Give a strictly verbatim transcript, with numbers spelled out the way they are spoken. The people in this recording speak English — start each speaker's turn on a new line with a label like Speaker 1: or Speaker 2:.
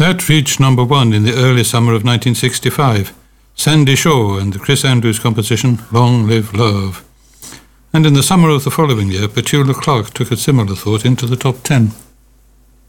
Speaker 1: That reached number one in the early summer of nineteen sixty-five. Sandy Shaw and the Chris Andrews composition, Long Live Love. And in the summer of the following year, Petula Clark took a similar thought into the top ten.